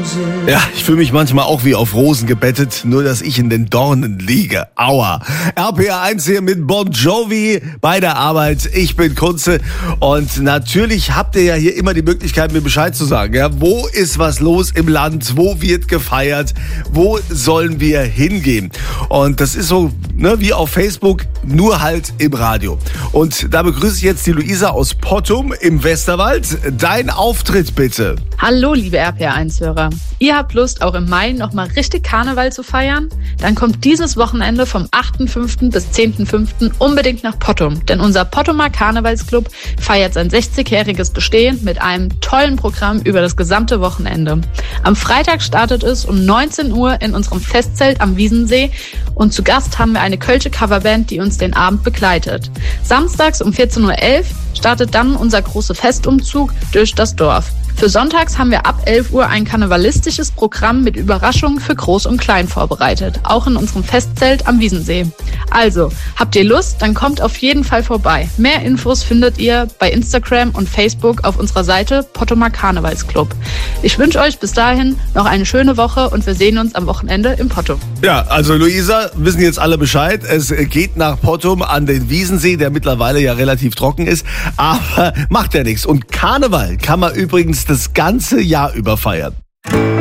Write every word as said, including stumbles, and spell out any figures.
Ja, ich fühle mich manchmal auch wie auf Rosen gebettet, nur dass ich in den Dornen liege. Aua. R P R eins hier mit Bon Jovi bei der Arbeit. Ich bin Kunze und natürlich habt ihr ja hier immer die Möglichkeit, mir Bescheid zu sagen. Ja, wo ist was los im Land? Wo wird gefeiert? Wo sollen wir hingehen? Und das ist so, ne, wie auf Facebook, nur halt im Radio. Und da begrüße ich jetzt die Luisa aus Pottum im Westerwald. Dein Auftritt bitte. Hallo, liebe R P R eins-Hörer. Ihr habt Lust, auch im Mai nochmal richtig Karneval zu feiern? Dann kommt dieses Wochenende vom achten fünften bis zehnten fünften unbedingt nach Pottum. Denn unser Pottumer Karnevalsclub feiert sein sechzigjähriges Bestehen mit einem tollen Programm über das gesamte Wochenende. Am Freitag startet es um neunzehn Uhr in unserem Festzelt am Wiesensee und zu Gast haben wir eine kölsche Coverband, die uns den Abend begleitet. Samstags um vierzehn Uhr elf startet dann unser großer Festumzug durch das Dorf. Für sonntags haben wir ab elf Uhr ein karnevalistisches Programm mit Überraschungen für Groß und Klein vorbereitet, auch in unserem Festzelt am Wiesensee. Also, habt ihr Lust, dann kommt auf jeden Fall vorbei. Mehr Infos findet ihr bei Instagram und Facebook auf unserer Seite Pottumer Karnevalsclub. Ich wünsche euch bis dahin noch eine schöne Woche und wir sehen uns am Wochenende im Pottum. Ja, also Luisa, wissen jetzt alle Bescheid. Es geht nach Pottum an den Wiesensee, der mittlerweile ja relativ trocken ist, aber macht ja nichts. Und Karneval kann man übrigens das ganze Jahr über feiern.